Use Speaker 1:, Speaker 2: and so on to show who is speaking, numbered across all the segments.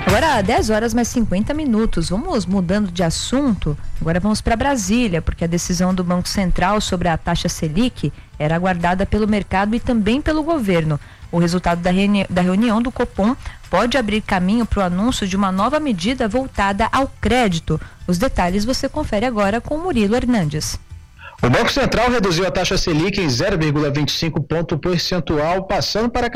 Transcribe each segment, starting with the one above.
Speaker 1: Agora, 10 horas mais 50 minutos. Vamos mudando de assunto. Agora vamos para Brasília, porque a decisão do Banco Central sobre a taxa Selic era aguardada pelo mercado e também pelo governo. O resultado da reunião do Copom pode abrir caminho para o anúncio de uma nova medida voltada ao crédito. Os detalhes você confere agora com Murilo Hernandes.
Speaker 2: O Banco Central reduziu a taxa Selic em 0,25 ponto percentual, passando para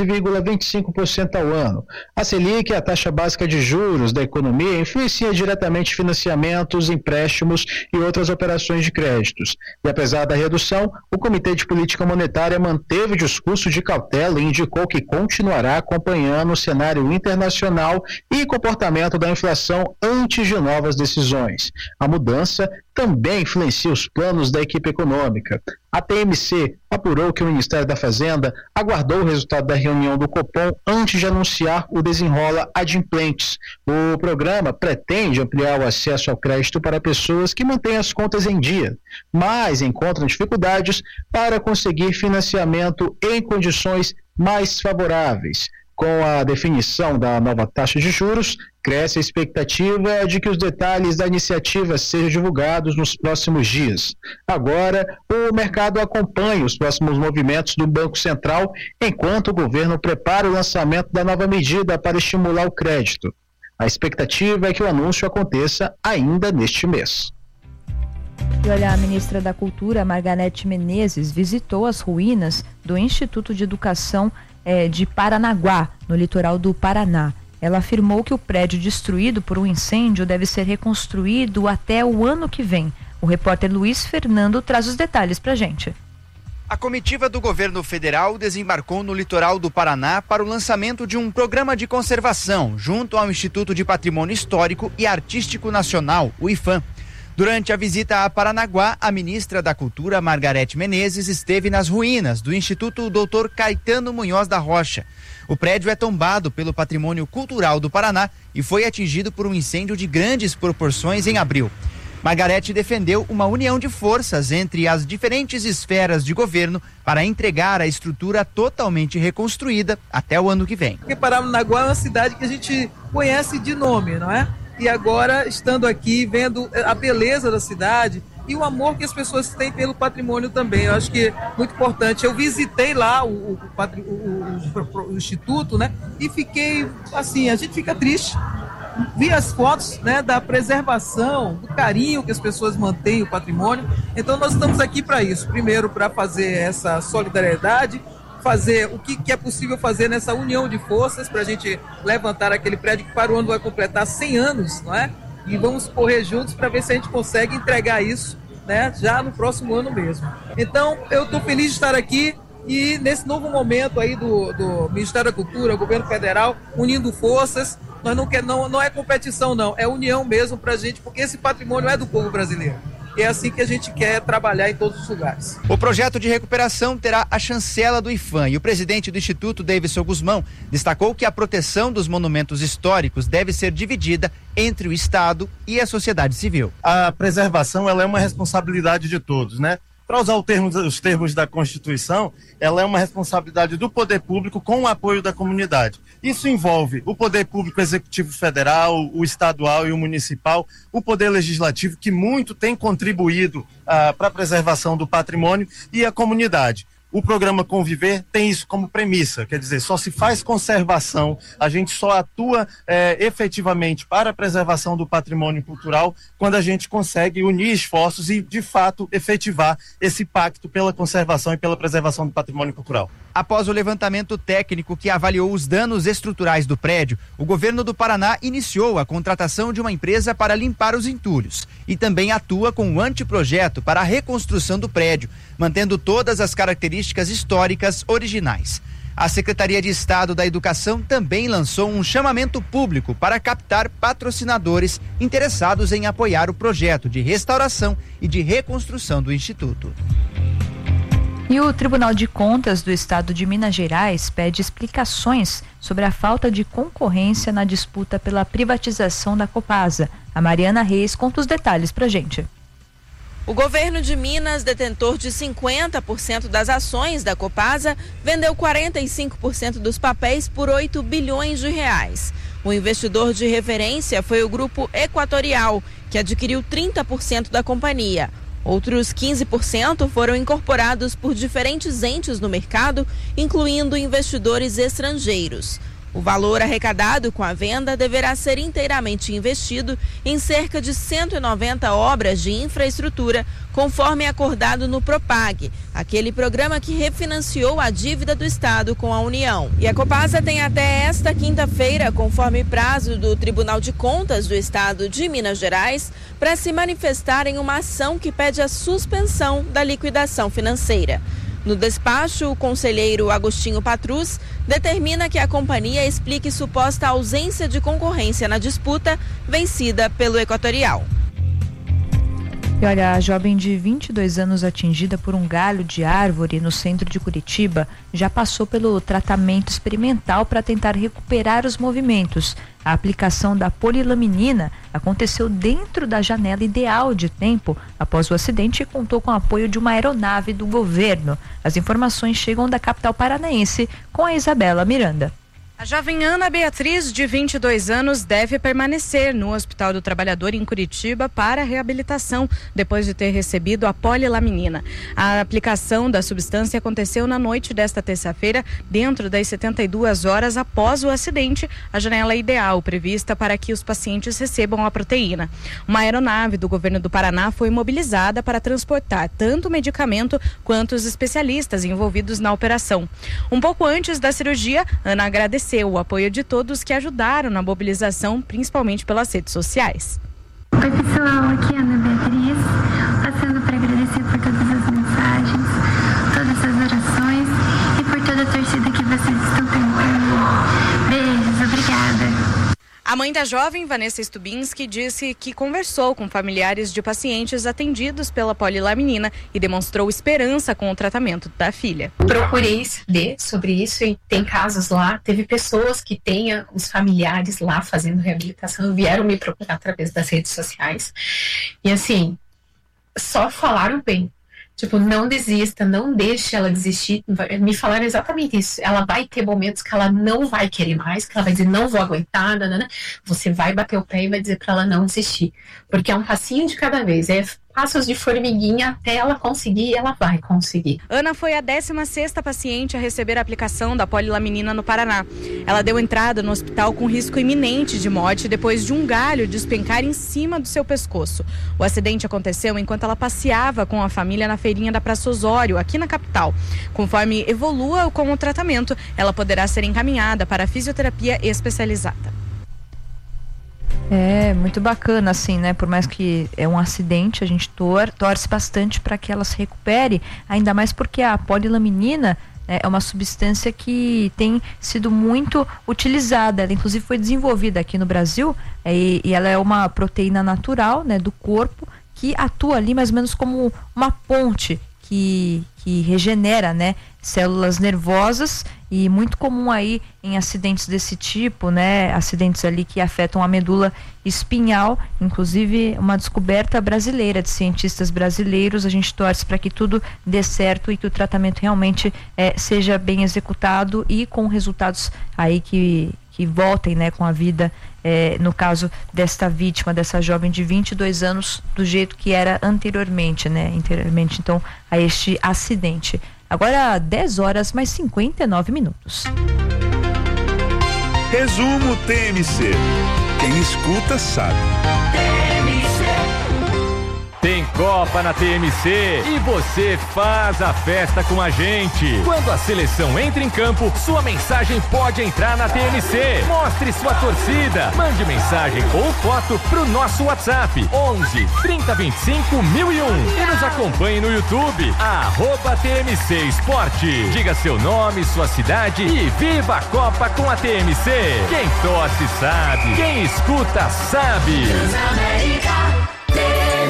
Speaker 2: 14,25% ao ano. A Selic, a taxa básica de juros da economia, influencia diretamente financiamentos, empréstimos e outras operações de créditos. E apesar da redução, o Comitê de Política Monetária manteve o discurso de cautela e indicou que continuará acompanhando o cenário internacional e comportamento da inflação antes de novas decisões. A mudança também influencia os planos da equipe econômica. A TMC apurou que o Ministério da Fazenda aguardou o resultado da reunião do Copom antes de anunciar o Desenrola Adimplentes. O programa pretende ampliar o acesso ao crédito para pessoas que mantêm as contas em dia, mas encontram dificuldades para conseguir financiamento em condições mais favoráveis. Com a definição da nova taxa de juros, cresce a expectativa de que os detalhes da iniciativa sejam divulgados nos próximos dias. Agora, o mercado acompanha os próximos movimentos do Banco Central, enquanto o governo prepara o lançamento da nova medida para estimular o crédito. A expectativa é que o anúncio aconteça ainda neste mês.
Speaker 1: E olha, a ministra da Cultura, Margarete Menezes, visitou as ruínas do Instituto de Educação de Paranaguá, no litoral do Paraná. Ela afirmou que o prédio destruído por um incêndio deve ser reconstruído até o ano que vem. O repórter Luiz Fernando traz os detalhes pra gente.
Speaker 3: A comitiva do governo federal desembarcou no litoral do Paraná para o lançamento de um programa de conservação junto ao Instituto de Patrimônio Histórico e Artístico Nacional, o IPHAN. Durante a visita a Paranaguá, a ministra da Cultura, Margarete Menezes, esteve nas ruínas do Instituto Dr. Caetano Munhoz da Rocha. O prédio é tombado pelo Patrimônio Cultural do Paraná e foi atingido por um incêndio de grandes proporções em abril. Margarete defendeu uma união de forças entre as diferentes esferas de governo para entregar a estrutura totalmente reconstruída até o ano que vem.
Speaker 4: Porque Paranaguá é uma cidade que a gente conhece de nome, não é? E agora, estando aqui, vendo a beleza da cidade e o amor que as pessoas têm pelo patrimônio também, eu acho que é muito importante. Eu visitei lá o Instituto, né? E fiquei, assim, a gente fica triste. Vi as fotos, né, da preservação, do carinho que as pessoas mantêm o patrimônio. Então, nós estamos aqui para isso. Primeiro, para fazer essa solidariedade, fazer o que é possível fazer nessa união de forças para a gente levantar aquele prédio que para o ano vai completar 100 anos, não é? E vamos correr juntos para ver se a gente consegue entregar isso, né, já no próximo ano mesmo. Então, eu estou feliz de estar aqui e nesse novo momento aí do Ministério da Cultura, o governo federal, unindo forças. Nós não é competição, não, é união mesmo para a gente, porque esse patrimônio é do povo brasileiro. E é assim que a gente quer trabalhar em todos os lugares.
Speaker 3: O projeto de recuperação terá a chancela do IPHAN e o presidente do Instituto, Davidson Guzmão, destacou que a proteção dos monumentos históricos deve ser dividida entre o Estado e a sociedade civil.
Speaker 5: A preservação, ela é uma responsabilidade de todos, né? Para usar os termos da Constituição, ela é uma responsabilidade do poder público com o apoio da comunidade. Isso envolve o poder público executivo federal, o estadual e o municipal, o poder legislativo, que muito tem contribuído para a preservação do patrimônio, e a comunidade. O programa Conviver tem isso como premissa, quer dizer, só se faz conservação, a gente só atua efetivamente para a preservação do patrimônio cultural quando a gente consegue unir esforços e, de fato, efetivar esse pacto pela conservação e pela preservação do patrimônio cultural.
Speaker 3: Após o levantamento técnico que avaliou os danos estruturais do prédio, o governo do Paraná iniciou a contratação de uma empresa para limpar os entulhos e também atua com um anteprojeto para a reconstrução do prédio, mantendo todas as características históricas originais. A Secretaria de Estado da Educação também lançou um chamamento público para captar patrocinadores interessados em apoiar o projeto de restauração e de reconstrução do Instituto.
Speaker 1: E o Tribunal de Contas do Estado de Minas Gerais pede explicações sobre a falta de concorrência na disputa pela privatização da Copasa. A Mariana Reis conta os detalhes pra gente.
Speaker 6: O governo de Minas, detentor de 50% das ações da Copasa, vendeu 45% dos papéis por R$ 8 bilhões. O investidor de referência foi o Grupo Equatorial, que adquiriu 30% da companhia. Outros 15% foram incorporados por diferentes entes no mercado, incluindo investidores estrangeiros. O valor arrecadado com a venda deverá ser inteiramente investido em cerca de 190 obras de infraestrutura, conforme acordado no Propag, aquele programa que refinanciou a dívida do Estado com a União. E a Copasa tem até esta quinta-feira, conforme prazo do Tribunal de Contas do Estado de Minas Gerais, para se manifestar em uma ação que pede a suspensão da liquidação financeira. No despacho, o conselheiro Agostinho Patrus determina que a companhia explique suposta ausência de concorrência na disputa vencida pelo Equatorial.
Speaker 1: E olha, a jovem de 22 anos atingida por um galho de árvore no centro de Curitiba já passou pelo tratamento experimental para tentar recuperar os movimentos. A aplicação da polilaminina aconteceu dentro da janela ideal de tempo após o acidente e contou com o apoio de uma aeronave do governo. As informações chegam da capital paranaense com a Isabela Miranda.
Speaker 7: A jovem Ana Beatriz, de 22 anos, deve permanecer no Hospital do Trabalhador em Curitiba para reabilitação, depois de ter recebido a polilaminina. A aplicação da substância aconteceu na noite desta terça-feira, dentro das 72 horas após o acidente, a janela ideal prevista para que os pacientes recebam a proteína. Uma aeronave do governo do Paraná foi mobilizada para transportar tanto o medicamento quanto os especialistas envolvidos na operação. Um pouco antes da cirurgia, Ana agradeceu o apoio de todos que ajudaram na mobilização, principalmente pelas redes sociais.
Speaker 8: Oi pessoal, aqui é a Ana Beatriz, passando para agradecer por todas as mensagens, todas as orações e por toda a torcida que vocês estão tendo por mim. Beijos, obrigada.
Speaker 7: A mãe da jovem, Vanessa Stubinski, disse que conversou com familiares de pacientes atendidos pela polilaminina e demonstrou esperança com o tratamento da filha.
Speaker 9: Procurei saber sobre isso e tem casos lá, teve pessoas que têm os familiares lá fazendo reabilitação, vieram me procurar através das redes sociais e assim, só falaram bem. Tipo, não desista, não deixe ela desistir. Me falaram exatamente isso. Ela vai ter momentos que ela não vai querer mais, que ela vai dizer, não vou aguentar, nanana. Você vai bater o pé e vai dizer para ela não desistir. Porque é um passinho de cada vez, é passos de formiguinha até ela conseguir e ela vai conseguir.
Speaker 7: Ana foi a 16ª paciente a receber a aplicação da polilaminina no Paraná. Ela deu entrada no hospital com risco iminente de morte depois de um galho despencar em cima do seu pescoço. O acidente aconteceu enquanto ela passeava com a família na feirinha da Praça Osório, aqui na capital. Conforme evolua com o tratamento, ela poderá ser encaminhada para a fisioterapia especializada.
Speaker 1: É muito bacana, assim, né? Por mais que é um acidente, a gente torce bastante para que ela se recupere, ainda mais porque a polilaminina é uma substância que tem sido muito utilizada. Ela inclusive foi desenvolvida aqui no Brasil e ela é uma proteína natural, né, do corpo que atua ali mais ou menos como uma ponte que regenera, né, células nervosas, e muito comum aí em acidentes desse tipo, né, acidentes ali que afetam a medula espinhal, inclusive uma descoberta brasileira de cientistas brasileiros. A gente torce para que tudo dê certo e que o tratamento realmente seja bem executado e com resultados aí que voltem, né, com a vida, no caso desta vítima, dessa jovem de 22 anos, do jeito que era anteriormente, então, a este acidente. Agora 10 horas mais 59 minutos.
Speaker 10: Resumo TMC. Quem escuta sabe.
Speaker 11: Tem Copa na TMC e você faz a festa com a gente. Quando a seleção entra em campo, sua mensagem pode entrar na TMC. Mostre sua torcida. Mande mensagem ou foto pro nosso WhatsApp 11 30 25 1001 e nos acompanhe no YouTube @TMC Esporte. Diga seu nome, sua cidade e viva a Copa com a TMC. Quem torce sabe, quem escuta sabe.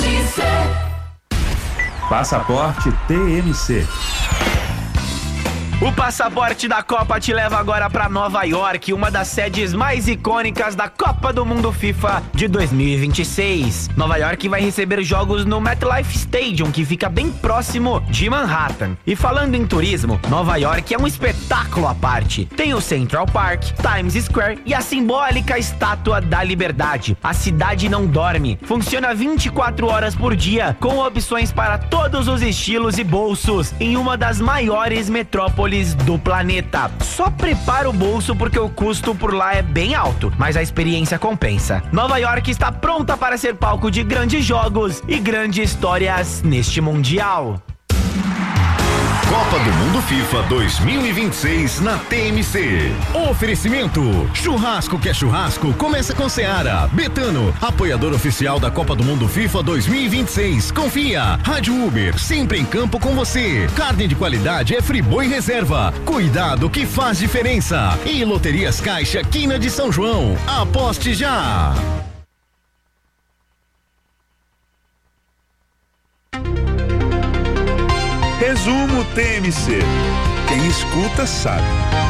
Speaker 10: Passaporte TMC.
Speaker 12: O passaporte da Copa te leva agora para Nova York, uma das sedes mais icônicas da Copa do Mundo FIFA de 2026. Nova York vai receber jogos no MetLife Stadium, que fica bem próximo de Manhattan. E falando em turismo, Nova York é um espetáculo à parte. Tem o Central Park, Times Square e a simbólica Estátua da Liberdade. A cidade não dorme, funciona 24 horas por dia, com opções para todos os estilos e bolsos, em uma das maiores metrópoles do planeta. Só prepara o bolso porque o custo por lá é bem alto, mas a experiência compensa. Nova York está pronta para ser palco de grandes jogos e grandes histórias neste Mundial.
Speaker 13: Copa do Mundo FIFA 2026 na TMC.
Speaker 14: Oferecimento: churrasco que é churrasco, começa com Seara. Betano, apoiador oficial da Copa do Mundo FIFA 2026. Confia. Rádio Uber, sempre em campo com você. Carne de qualidade é Friboi Reserva. Cuidado que faz diferença. E Loterias Caixa, Quina de São João. Aposte já.
Speaker 10: Resumo TMC. Quem escuta sabe.